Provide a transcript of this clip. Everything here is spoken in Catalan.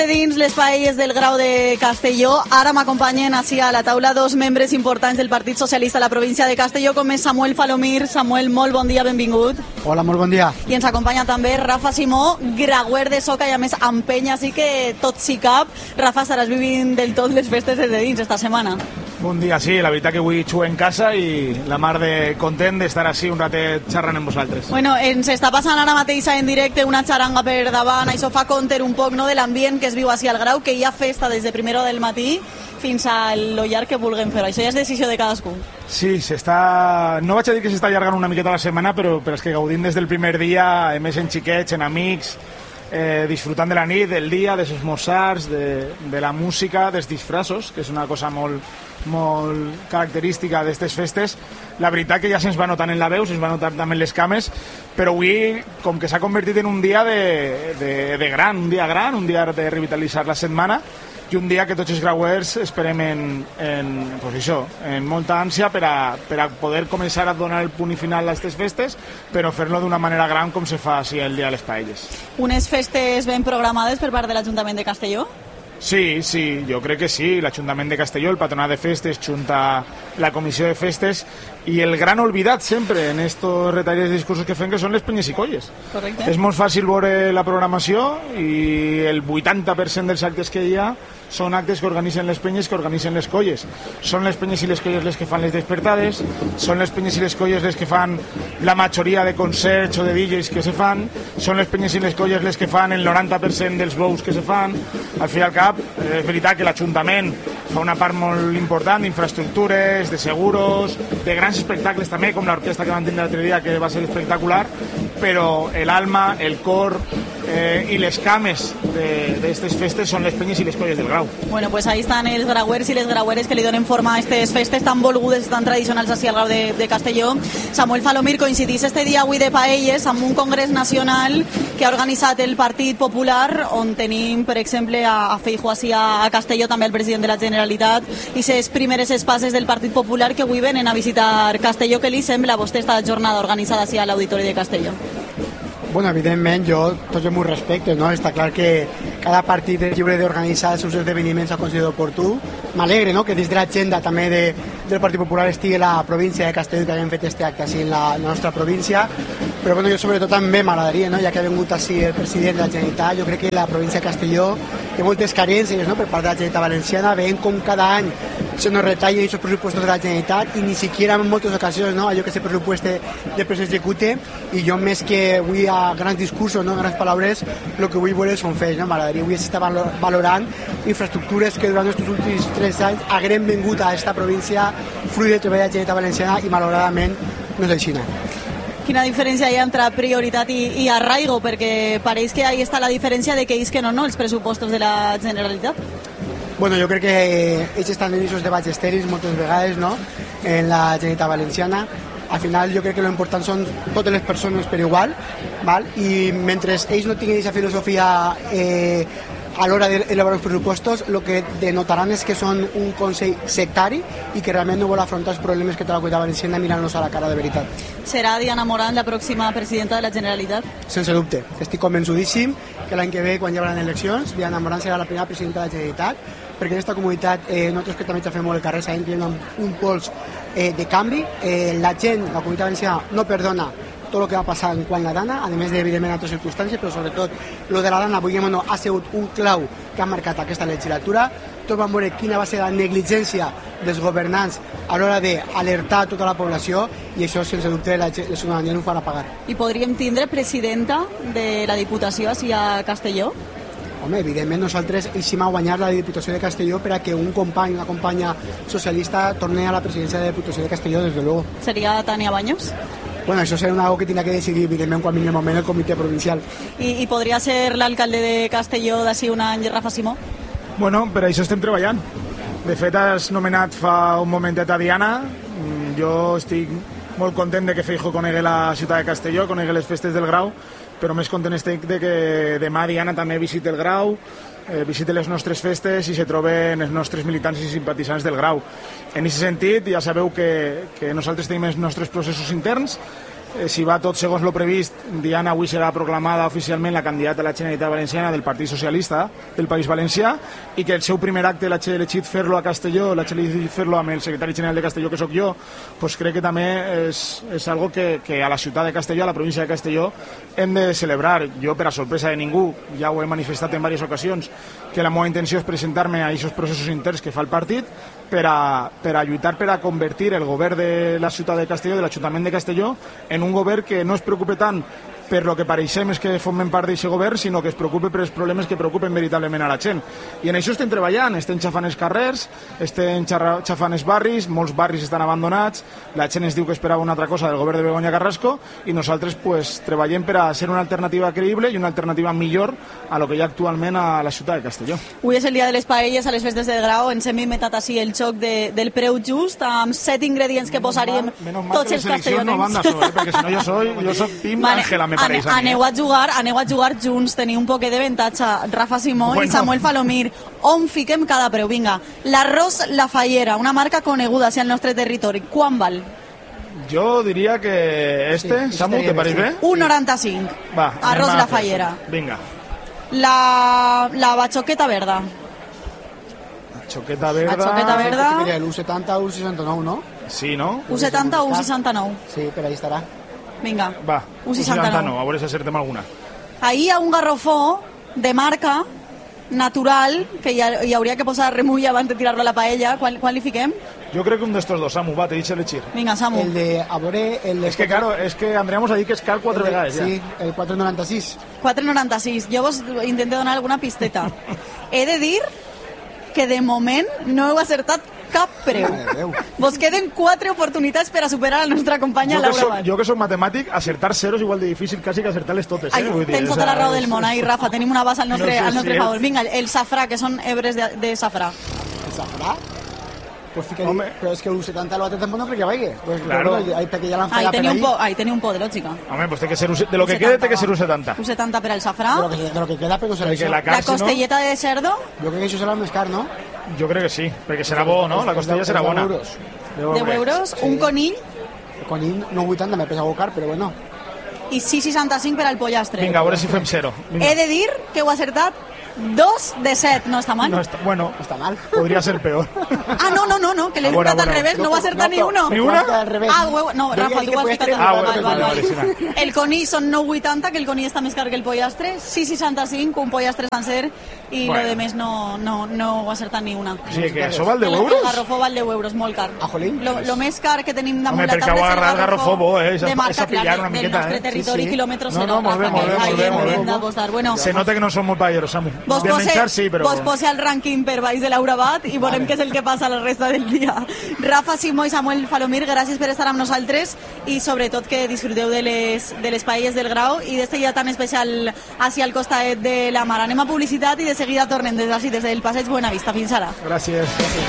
Dins les paelles del Grau de Castelló, ara m'acompanyen així a la taula dos membres importants del Partit Socialista a la província de Castelló, com és Samuel Falomir. Samuel, molt bon dia, benvingut. Hola, molt bon dia. I ens acompanya també Rafa Simó, grauer de Soca i a més empenya, així que tot s'hi cap. Rafa, estaràs vivint del tot les festes des de dins esta setmana. Bon dia, sí, la veritat que avui xuo en casa i la mar de content d'estar així un ratet xerrant amb vosaltres. Bueno, ens està passant ara mateix en directe una xaranga per davant, això fa compte un poc, no, de l'ambient que es viu així al Grau, que hi ha festa des de primera del matí fins a l'ollar que vulguem fer. Això ja és decisió de cadascú. Sí, no vaig a dir que s'està allargant una miqueta la setmana, però és que gaudim des del primer dia, a més en xiquets, en amics, disfrutant de la nit, del dia, dels esmorzars, de la música, dels disfraços, que és una cosa molt característica d'aquestes festes. La veritat que ja se'ns va notant en la veu, se'ns va notar també en les cames, però avui, com que s'ha convertit en un dia de gran, un dia de revitalitzar la setmana, i un dia que tots els grauers esperem en molta ànsia per a poder començar a donar el punt i final a aquestes festes, però fer-lo d'una manera gran com se fa així el dia de les paelles. Unes festes ben programades per part de l'Ajuntament de Castelló? Sí, jo crec que sí. L'Ajuntament de Castelló, el Patronat de Festes, junta la Comissió de Festes i el gran oblidat sempre en estos retalls de discursos que fem, que són les penyes i colles. Correcte. És molt fàcil veure la programació i el 80% dels actes que hi ha són actes que organitzen les penyes, que organitzen les colles. Són les penyes i les colles les que fan les despertades, són les penyes i les colles les que fan la majoria de concerts o de DJs que se fan, són les penyes i les colles les que fan el 90% dels bous que se fan. Al fi i al cap, és veritat que l'Ajuntament fa una part molt important d'infraestructures, de seguros, de grans espectacles també, com l'orquestra que van tindre l'altre dia, que va ser espectacular, però l'alma, el cor i les cames d'aquestes festes són les penyes i les colles del Grau. Bueno, pues ahí están els grauers i les graueres que li donen forma a aquestes festes tan volgudes, tan tradicionals així al Grau de Castelló. Samuel Falomir, coincidís este dia avui de paelles amb un congrés nacional que ha organitzat el Partit Popular, on tenim, per exemple, a Feijóo així a Castelló, també el president de la Generalitat, i les primeres espases del Partit Popular que avui venen a visitar Castelló. Què li sembla a vostè esta jornada organitzada així a l'Auditori de Castelló? Bueno, evidentment, tots els meus respectes, no? Està clar que cada partit és lliure d'organitzar els seus esdeveniments al consideri oportú. M'alegre, no?, que dins de l'agenda també del Partit Popular estigui la província de Castelló, que haguem fet aquest acte així en la nostra província, però bueno, jo sobretot també m'agradaria, no?, ja que ha vingut així el president de la Generalitat, jo crec que la província de Castelló té moltes carències, no?, per part de la Generalitat Valenciana, veient com cada any se nos retallen aquests pressupostos de la Generalitat i ni siquiera en moltes ocasions, no?, allò que se pressupueste després s'execute, i jo més que avui a grans discursos, no?, grans paraules, el que vull veure són fets, no? M'agradaria avui s'està valorant infraestructures que durant els últims 3 anys haguem vingut a aquesta província fruit de treball de la Generalitat Valenciana i malauradament no és així. Quina diferència hi ha entre prioritat i arraigo? Perquè pareix que ahí està la diferència de que isquen o no els pressupostos de la Generalitat. Bueno, jo crec que ells estan en aquests debats estèrils moltes vegades, no?, en la Generalitat Valenciana. Al final jo crec que l'important són totes les persones per igual, val? I mentre ells no tinguin aquesta filosofia a l'hora d'elaborar els pressupostos, el que denotaran és que són un consell sectari i que realment no vol afrontar els problemes que té la Comunitat Valenciana mirant-nos a la cara de veritat. Serà Diana Morant la pròxima presidenta de la Generalitat? Sense dubte. Estic convençudíssim que l'any que ve, quan hi haurà eleccions, Diana Morant serà la primera presidenta de la Generalitat, perquè en aquesta comunitat nosaltres que també ja fem molt el carrer sabem que hi ha un pols de canvi. La gent, la Comunitat Valenciana, no perdona tot el que va passar en quant a la Dana, a més d'evidentment altres circumstàncies, però sobretot el de la Dana, vulguem-ho, ha sigut un clau que ha marcat aquesta legislatura. Tots vam veure quina va ser la negligència dels governants a l'hora d'alertar tota la població i això, sense dubte, la ciutadania no ho farà pagar. I podríem tindre presidenta de la Diputació així a Castelló? Home, evidentment nosaltres eixim a guanyar la Diputació de Castelló per a que un company, una companya socialista torni a la presidència de la Diputació de Castelló, desde luego. ¿Sería Tania Baños? Bueno, eso será algo que tiene que decidir evidentment quan vingui el moment el comitè provincial. I podria ser l'alcalde de Castelló d'ací un any, Rafa Simó? Bueno, per això estem treballant. De fet, has nomenat fa un momentet a Diana. Jo estic molt content de que Feijóo conegui la ciutat de Castelló, conegui les festes del Grau, però més content estic de que demà Diana també visiti el Grau, visiti les nostres festes i se troben els nostres militants i simpatitzants del Grau. En aquest sentit, ja sabeu que nosaltres tenim els nostres processos interns si va tot segons lo previst, Diana avui serà proclamada oficialment la candidata a la Generalitat Valenciana del Partit Socialista del País Valencià, i que el seu primer acte l'ha elegit fer-lo a Castelló, l'ha elegit fer-lo amb el secretari general de Castelló, que sóc jo, pues crec que també és algo que a la ciutat de Castelló, a la província de Castelló, hem de celebrar. Jo, per a sorpresa de ningú, ja ho he manifestat en diverses ocasions, que la meva intenció és presentar-me a aquests processos interns que fa el partit per a lluitar per a convertir el govern de la ciutat de Castelló, de l'Ajuntament de Castelló, en un govern que no es preocupe tant per lo que pareixem és que formem part d'aquest govern, sinó que es preocupe per els problemes que preocupen veritablement a la gent. I en això estem treballant, estem xafant els carrers, estem xafant els barris, molts barris estan abandonats, la gent ens diu que esperava una altra cosa del govern de Begoña Carrasco, i nosaltres pues, treballem per a ser una alternativa creïble i una alternativa millor a lo que hi ha actualment a la ciutat de Castelló. Avui és el dia de les paelles a les festes del Grau, ens hem inventat així el xoc del preu just, amb 7 ingredients que posaríem tots els castellonencs. No van d'això, perquè si no jo soc Tim Àngela, me pareix a mi. Aneu a jugar junts, teniu un poquet d'avantatge, Rafa Simó i Samuel Falomir. On fiquem cada preu? Vinga, l'arròs La Fallera, una marca coneguda hacia el nostre territori. Quan val? Jo diria que Samu, te pareix bé? 1,95. Va, arròs La Fallera. Vinga. La bachoqueta verda. Xoqueta verda... La xoqueta verda... U70 o U69, no? Sí, no? U70 o U69. Sí, per ahí estarà. Vinga, va, U69. A veure si acertem alguna. Ahir hi ha un garrofó de marca natural, que hi hauria que posar remull abans de tirar-lo a la paella. Quan li fiquem? Jo crec que un d'estos dos, Samu, va, te deixa elegir. Vinga, Samu. És que, claro, és que Andrea mos ha dit que és car 4 vegades, ja. Sí, el 4,96. 4,96. Jo vos intento donar alguna pisteta. He de dir que de moment no heu acertat cap preu. Vos queden 4 oportunitats per a superar la nostra companya Laura Bat. Jo que soc matemàtic, acertar 0 és igual de difícil quasi que acertar-les totes. Tens tota la raó del món, ahí, Rafa. Tenim una base al nostre favor. Vinga, el safrà, que són hebres de safrà. El safrà? Pues però és que el 70 lo tampoc no crec que vagi. Pues claro. Ahí tenia un po de lògica. Home, pues té que ser de lo que quede té que ser un 70. Un 70 per al safrà. De lo que queda, però serà això. La costelleta de cerdo. Jo crec que això serà el més car, no? Jo crec que sí, perquè serà bo, no? La costella serà bona. 10 euros. Un conill. El conill no 80, me pesa algo car, però bueno. I 6,65 per al pollastre. Vinga, a veure si fem 0. He de dir que heu acertat 2 de 7, no està mal? No està, bueno, està mal. Podria ser peor. No, que l'he ficat al revés, no va acertar ni uno. Ni una? No, Rafa, tu ho has ficat al revés. El conill són 9,80, que el conill està més car que el pollastre, 6,65, un pollastre sencer, i lo de més no ho ha acertat ni una. O sigui que això val 10 euros? El garrofó val 10 euros, molt car. Lo més car que tenim damunt la taula és el garrofó de marca del nostre territori, quilòmetre 0. No, molt bé. Se nota que no som molt paelleros, Samu. Vos pose el rànquing per baix de Laura Bat i veurem què és el que passa la resta del dia. Rafa Simó i Samuel Falomir, gràcies per estar amb nosaltres i sobretot que disfruteu de les paelles del Grau i d'este dia tan especial així al costat de la mar. Anem a publicitat i de seguida tornem des del Passeig Buenavista. Fins ara. Gràcies.